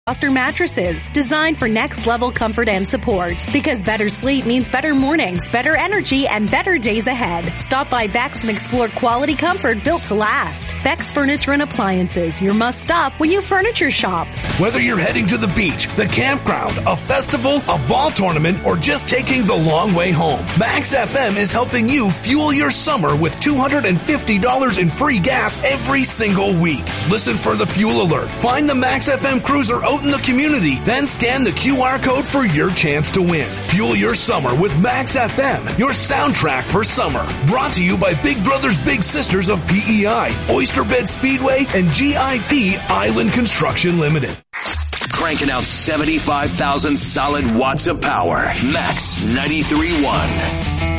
Foster mattresses, designed for next-level comfort and support. Because better sleep means better mornings, better energy, and better days ahead. Stop by Beck's and explore quality comfort built to last. Beck's Furniture and Appliances, your must-stop when you furniture shop. Whether you're heading to the beach, the campground, a festival, a ball tournament, or just taking the long way home, Max FM is helping you fuel your summer with $250 in free gas every single week. Listen for the fuel alert. Find the Max FM cruiser out in the community, then scan the QR code for your chance to win. Fuel your summer with Max FM, your soundtrack for summer. Brought to you by Big Brothers Big Sisters of PEI, Oysterbed Speedway, and GIP Island Construction Limited. Cranking out 75,000 solid watts of power. Max 93.1.